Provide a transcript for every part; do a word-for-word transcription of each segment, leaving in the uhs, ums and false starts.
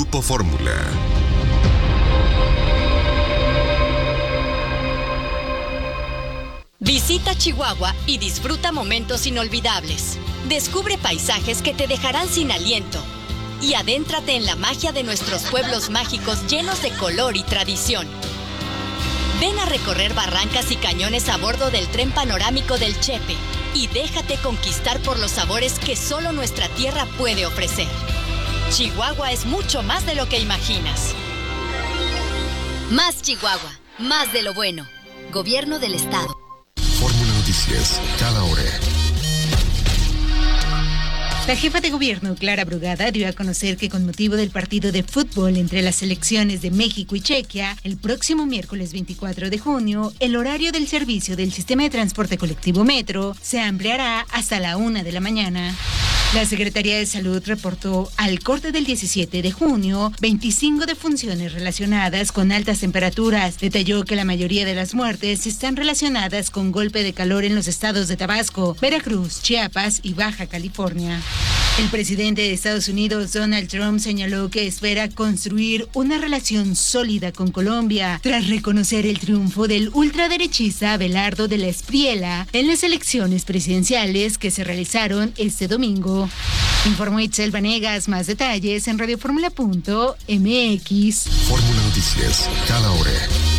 Grupo Fórmula. Visita Chihuahua y disfruta momentos inolvidables. Descubre paisajes que te dejarán sin aliento. Y adéntrate en la magia de nuestros pueblos mágicos llenos de color y tradición. Ven a recorrer barrancas y cañones a bordo del tren panorámico del Chepe y déjate conquistar por los sabores que solo nuestra tierra puede ofrecer. Chihuahua es mucho más de lo que imaginas. Más Chihuahua, más de lo bueno. Gobierno del Estado. Fórmula Noticias, cada hora. La jefa de gobierno, Clara Brugada, dio a conocer que con motivo del partido de fútbol entre las selecciones de México y Chequia, el próximo miércoles veinticuatro de junio, el horario del servicio del sistema de transporte colectivo Metro se ampliará hasta la una de la mañana. La Secretaría de Salud reportó al corte del diecisiete de junio veinticinco defunciones relacionadas con altas temperaturas. Detalló que la mayoría de las muertes están relacionadas con golpe de calor en los estados de Tabasco, Veracruz, Chiapas y Baja California. El presidente de Estados Unidos, Donald Trump, señaló que espera construir una relación sólida con Colombia tras reconocer el triunfo del ultraderechista Abelardo de la Espriella en las elecciones presidenciales que se realizaron este domingo. Informó Itzel Vanegas. Más detalles en radioformula punto m x. Fórmula Noticias, cada hora.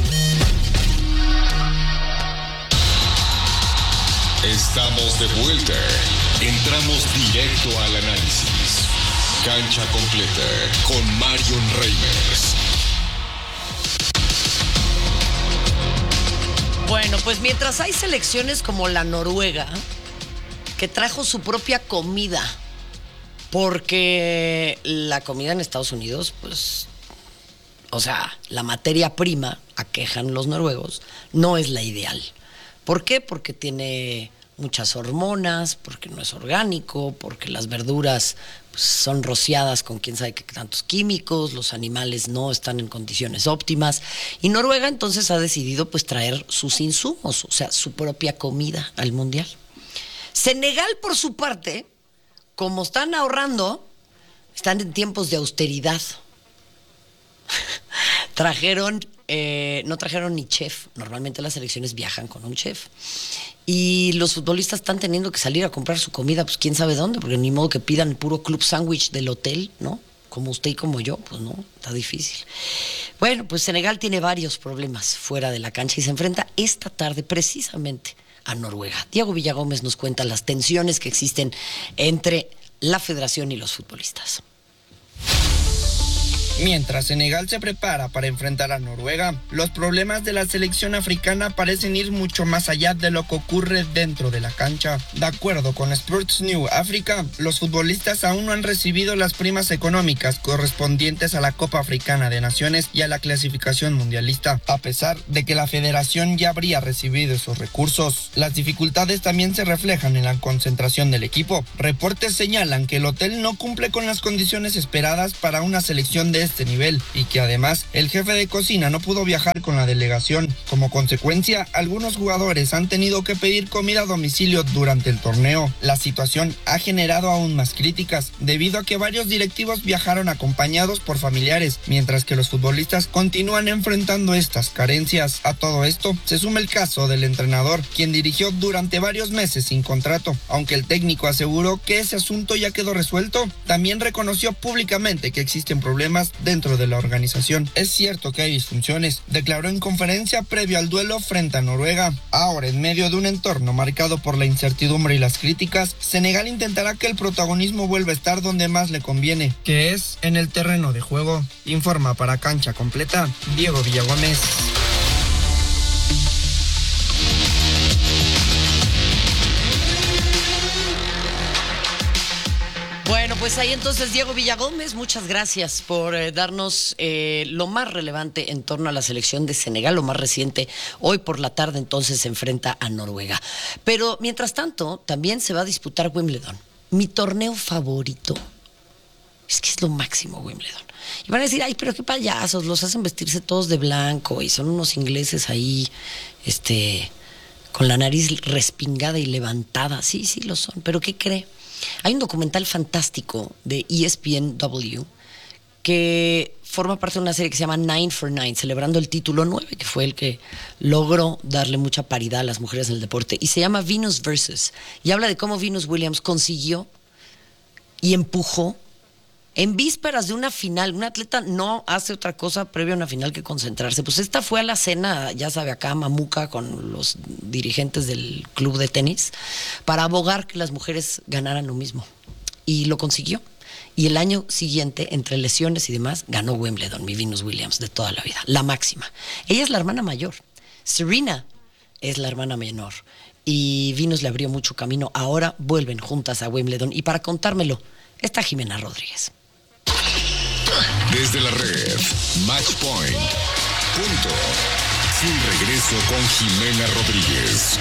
Estamos de vuelta. Entramos directo al análisis. Cancha completa con Marion Reimers. Bueno, pues mientras hay selecciones como la Noruega, que trajo su propia comida, porque la comida en Estados Unidos, pues, o sea, la materia prima, aquejan los noruegos, no es la ideal. ¿Por qué? Porque tiene muchas hormonas, porque no es orgánico, porque las verduras pues, son rociadas con quién sabe qué tantos químicos, los animales no están en condiciones óptimas, y Noruega entonces ha decidido pues traer sus insumos, o sea, su propia comida al mundial. Senegal, por su parte, como están ahorrando, están en tiempos de austeridad. Trajeron, eh, no trajeron ni chef. Normalmente las selecciones viajan con un chef. Y los futbolistas están teniendo que salir a comprar su comida, pues quién sabe dónde, porque ni modo que pidan el puro club sándwich del hotel, ¿no? Como usted y como yo, pues no, está difícil. Bueno, pues Senegal tiene varios problemas fuera de la cancha y se enfrenta esta tarde precisamente a Noruega. Diego Villagómez nos cuenta las tensiones que existen entre la federación y los futbolistas. Mientras Senegal se prepara para enfrentar a Noruega, los problemas de la selección africana parecen ir mucho más allá de lo que ocurre dentro de la cancha. De acuerdo con Sports New Africa, los futbolistas aún no han recibido las primas económicas correspondientes a la Copa Africana de Naciones y a la clasificación mundialista, a pesar de que la federación ya habría recibido esos recursos. Las dificultades también se reflejan en la concentración del equipo. Reportes señalan que el hotel no cumple con las condiciones esperadas para una selección de este nivel y que además el jefe de cocina no pudo viajar con la delegación. Como consecuencia, algunos jugadores han tenido que pedir comida a domicilio durante el torneo. La situación ha generado aún más críticas debido a que varios directivos viajaron acompañados por familiares, mientras que los futbolistas continúan enfrentando estas carencias. A todo esto se suma el caso del entrenador, quien dirigió durante varios meses sin contrato. Aunque el técnico aseguró que ese asunto ya quedó resuelto, también reconoció públicamente que existen problemas dentro de la organización. Es cierto que hay disfunciones, declaró en conferencia previo al duelo frente a Noruega. Ahora, en medio de un entorno marcado por la incertidumbre y las críticas, Senegal intentará que el protagonismo vuelva a estar donde más le conviene, que es en el terreno de juego. Informa para Cancha Completa, Diego Villagómez. Bueno, pues ahí entonces Diego Villagómez, muchas gracias por eh, darnos eh, lo más relevante en torno a la selección de Senegal, lo más reciente. Hoy por la tarde entonces se enfrenta a Noruega. Pero mientras tanto, también se va a disputar Wimbledon. Mi torneo favorito. Es que es lo máximo Wimbledon. Y van a decir, ay, pero qué payasos, los hacen vestirse todos de blanco y son unos ingleses ahí, este, con la nariz respingada y levantada. Sí, sí lo son, pero ¿qué cree? Hay un documental fantástico de E S P N W que forma parte de una serie que se llama Nine for Nine, celebrando el título nueve, que fue el que logró darle mucha paridad a las mujeres en el deporte. Y se llama Venus Versus. Y habla de cómo Venus Williams consiguió y empujó en vísperas de una final. Un atleta no hace otra cosa previo a una final que concentrarse. Pues esta fue a la cena, ya sabe, acá Mamuca, con los dirigentes del club de tenis, para abogar que las mujeres ganaran lo mismo. Y lo consiguió. Y el año siguiente, entre lesiones y demás, ganó Wimbledon, mi Venus Williams de toda la vida, la máxima. Ella es la hermana mayor. Serena es la hermana menor. Y Venus le abrió mucho camino. Ahora vuelven juntas a Wimbledon. Y para contármelo, está Jimena Rodríguez. Desde la red, Match Point. Punto. Sin regreso con Jimena Rodríguez.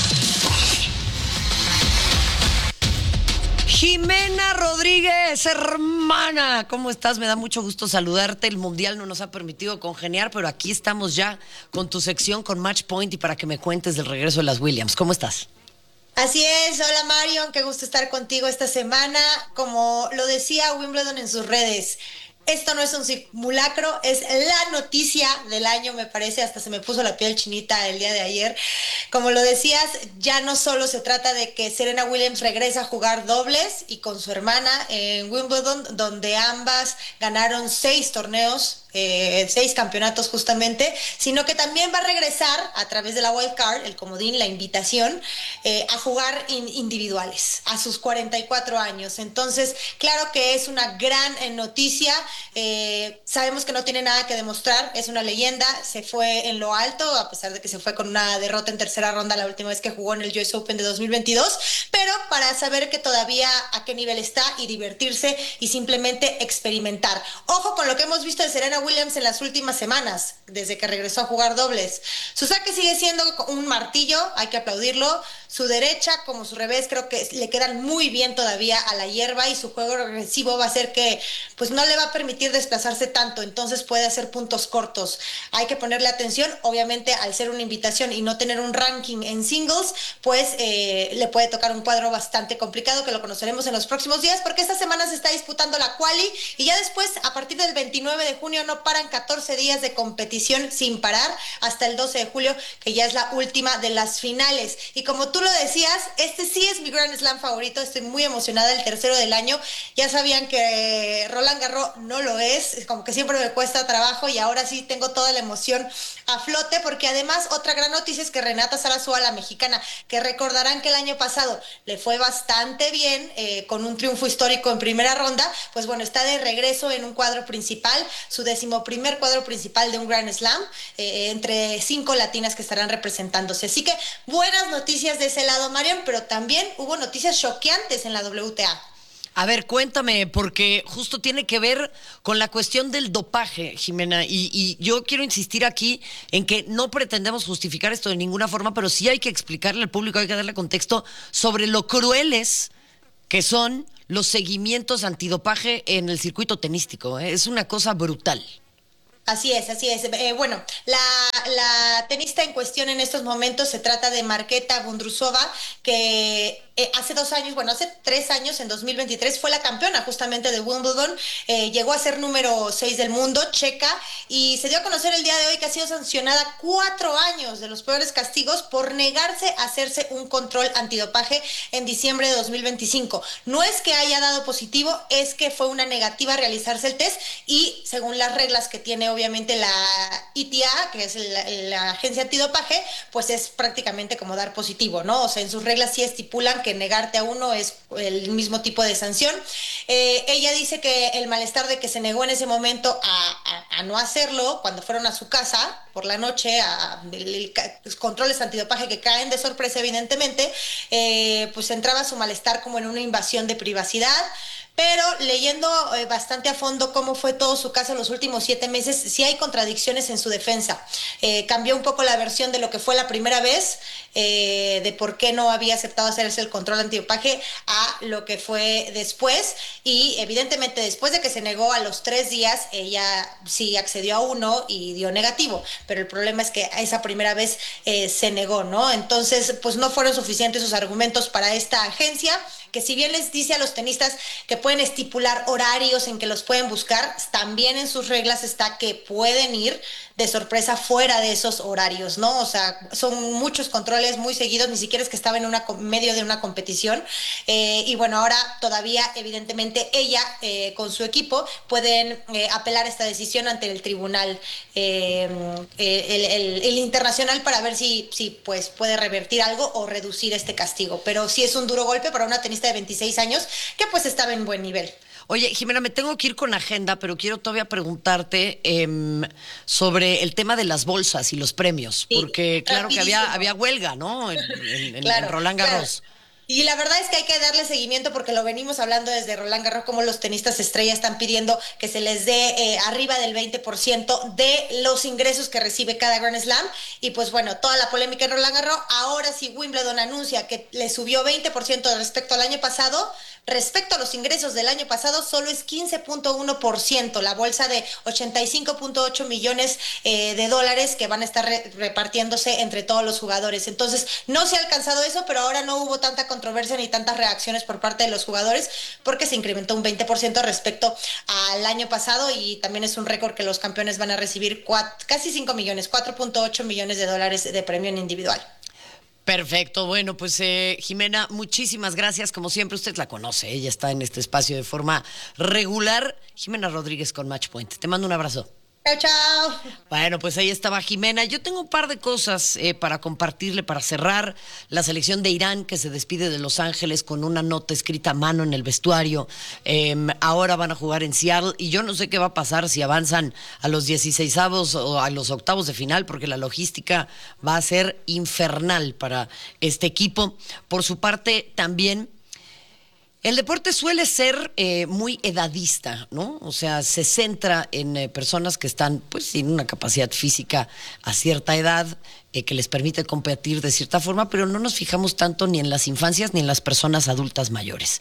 Jimena Rodríguez, hermana, ¿cómo estás? Me da mucho gusto saludarte. El Mundial no nos ha permitido congeniar, pero aquí estamos ya con tu sección, con Match Point, y para que me cuentes del regreso de las Williams. ¿Cómo estás? Así es, hola Marion, qué gusto estar contigo esta semana. Como lo decía Wimbledon en sus redes, esto no es un simulacro, es la noticia del año, me parece, hasta se me puso la piel chinita el día de ayer. Como lo decías, ya no solo se trata de que Serena Williams regresa a jugar dobles y con su hermana en Wimbledon, donde ambas ganaron seis torneos, eh, seis campeonatos justamente, sino que también va a regresar a través de la wild card, el comodín, la invitación, eh, a jugar in- individuales a sus cuarenta y cuatro años. Entonces, claro que es una gran eh, noticia. Eh, sabemos que no tiene nada que demostrar, es una leyenda, se fue en lo alto, a pesar de que se fue con una derrota en tercera ronda la última vez que jugó en el U S Open de dos mil veintidós, pero para saber que todavía a qué nivel está y divertirse y simplemente experimentar. Ojo con lo que hemos visto de Serena Williams en las últimas semanas, desde que regresó a jugar dobles. Su saque sigue siendo un martillo, hay que aplaudirlo. Su derecha como su revés creo que le quedan muy bien todavía a la hierba, y su juego regresivo va a ser que pues no le va a permitir desplazarse tanto, entonces puede hacer puntos cortos. Hay que ponerle atención, obviamente al ser una invitación y no tener un ranking en singles, pues eh, le puede tocar un cuadro bastante complicado, que lo conoceremos en los próximos días, porque esta semana se está disputando la quali, y ya después, a partir del veintinueve de junio, no paran catorce días de competición sin parar, hasta el doce de julio, que ya es la última de las finales. Y como tú lo decías, este sí es mi Grand Slam favorito, estoy muy emocionada, el tercero del año. Ya sabían que Roland Garros no lo es, como que siempre me cuesta trabajo, y ahora sí tengo toda la emoción a flote, porque además otra gran noticia es que Renata Zarazúa, la mexicana, que recordarán que el año pasado le fue bastante bien, eh, con un triunfo histórico en primera ronda, pues bueno, está de regreso en un cuadro principal, su decimoprimer cuadro principal de un Grand Slam, eh, entre cinco latinas que estarán representándose. Así que buenas noticias de ese lado, Marion, pero también hubo noticias choqueantes en la W T A. A ver, cuéntame, porque justo tiene que ver con la cuestión del dopaje, Jimena, y, y yo quiero insistir aquí en que no pretendemos justificar esto de ninguna forma, pero sí hay que explicarle al público, hay que darle contexto sobre lo crueles que son los seguimientos antidopaje en el circuito tenístico, ¿eh? Es una cosa brutal. Así es, así es. Eh, bueno, la, la tenista en cuestión en estos momentos se trata de Marketa Vondrousova, que eh, hace dos años, bueno, hace tres años, en dos mil veintitrés, fue la campeona justamente de Wimbledon, eh, llegó a ser número seis del mundo, checa, y se dio a conocer el día de hoy que ha sido sancionada cuatro años de los peores castigos por negarse a hacerse un control antidopaje en diciembre de dos mil veinticinco. No es que haya dado positivo, es que fue una negativa a realizarse el test, y según las reglas que tiene obviamente la I T A, que es la, la agencia antidopaje, pues es prácticamente como dar positivo, ¿no? O sea, en sus reglas sí estipulan que negarte a uno es el mismo tipo de sanción. Eh, ella dice que el malestar de que se negó en ese momento a, a, a no hacerlo cuando fueron a su casa por la noche, a, el, los controles antidopaje que caen de sorpresa evidentemente, eh, pues entraba su malestar como en una invasión de privacidad. Pero leyendo eh, bastante a fondo cómo fue todo su caso en los últimos siete meses, sí hay contradicciones en su defensa. Eh, cambió un poco la versión de lo que fue la primera vez, eh, de por qué no había aceptado hacerse el control antidopaje, a lo que fue después. Y evidentemente después de que se negó a los tres días, ella sí accedió a uno y dio negativo. Pero el problema es que a esa primera vez eh, se negó, ¿no? Entonces, pues no fueron suficientes sus argumentos para esta agencia, que si bien les dice a los tenistas que pueden estipular horarios en que los pueden buscar, también en sus reglas está que pueden ir de sorpresa fuera de esos horarios, ¿no? O sea, son muchos controles muy seguidos, ni siquiera es que estaba en una medio de una competición. Eh, y bueno, ahora todavía, evidentemente, ella eh, con su equipo pueden eh, apelar esta decisión ante el tribunal, eh, el, el, el internacional, para ver si, si pues, puede revertir algo o reducir este castigo. Pero sí es un duro golpe para una tenista de veintiséis años que pues estaba en buen nivel. Oye, Jimena, me tengo que ir con agenda, pero quiero todavía preguntarte eh, sobre el tema de las bolsas y los premios, sí, porque claro rapidísimo. que había, había huelga, ¿no? En, en, claro, en Roland Garros. Claro. Y la verdad es que hay que darle seguimiento porque lo venimos hablando desde Roland Garros, como los tenistas estrella están pidiendo que se les dé eh, arriba del veinte por ciento de los ingresos que recibe cada Grand Slam. Y pues bueno, toda la polémica en Roland Garros. Ahora sí Wimbledon anuncia que le subió veinte por ciento respecto al año pasado. Respecto a los ingresos del año pasado, solo es quince punto uno por ciento, la bolsa de ochenta y cinco punto ocho millones eh, de dólares que van a estar re- repartiéndose entre todos los jugadores. Entonces, no se ha alcanzado eso, pero ahora no hubo tanta controversia ni tantas reacciones por parte de los jugadores porque se incrementó un veinte por ciento respecto al año pasado, y también es un récord que los campeones van a recibir cuatro, casi cinco millones, cuatro punto ocho millones de dólares de premio en individual. Perfecto, bueno, pues eh, Jimena, muchísimas gracias, como siempre, usted la conoce, ella está en este espacio de forma regular. Jimena Rodríguez con Match Point, te mando un abrazo. Chao, chao. Bueno, pues ahí estaba Jimena. Yo tengo un par de cosas eh, para compartirle, para cerrar. La selección de Irán, que se despide de Los Ángeles con una nota escrita a mano en el vestuario. Eh, ahora van a jugar en Seattle y yo no sé qué va a pasar si avanzan a los dieciseisavos o a los octavos de final, porque la logística va a ser infernal para este equipo. Por su parte, también el deporte suele ser eh, muy edadista, ¿no? O sea, se centra en eh, personas que están, pues, sin una capacidad física a cierta edad, eh, que les permite competir de cierta forma, pero no nos fijamos tanto ni en las infancias ni en las personas adultas mayores.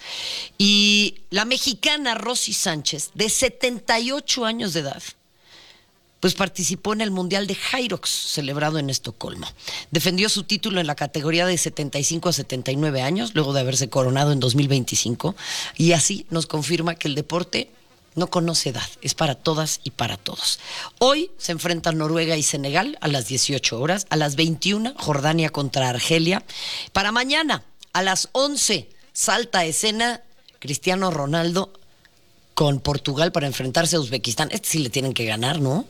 Y la mexicana Rosy Sánchez, de setenta y ocho años de edad, pues participó en el Mundial de Hyrox, celebrado en Estocolmo. Defendió su título en la categoría de setenta y cinco a setenta y nueve años, luego de haberse coronado en dos mil veinticinco, y así nos confirma que el deporte no conoce edad, es para todas y para todos. Hoy se enfrentan Noruega y Senegal a las dieciocho horas, a las veintiuna Jordania contra Argelia. Para mañana, a las once, salta a escena Cristiano Ronaldo con Portugal para enfrentarse a Uzbekistán. Este sí le tienen que ganar, ¿no?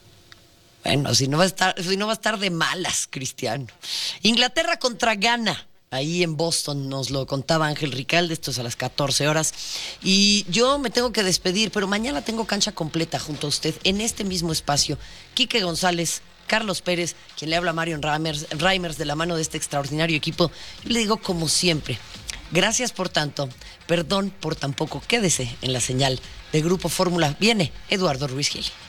Bueno, si no va a estar, si no va a estar de malas, Cristiano. Inglaterra contra Ghana, ahí en Boston, nos lo contaba Ángel Ricalde, esto es a las catorce horas. Y yo me tengo que despedir, pero mañana tengo cancha completa junto a usted, en este mismo espacio. Quique González, Carlos Pérez, quien le habla a Marion Reimers, Reimers de la mano de este extraordinario equipo. Yo le digo, como siempre, gracias por tanto, perdón por tan poco. Quédese en la señal de Grupo Fórmula. Viene Eduardo Ruiz Gil.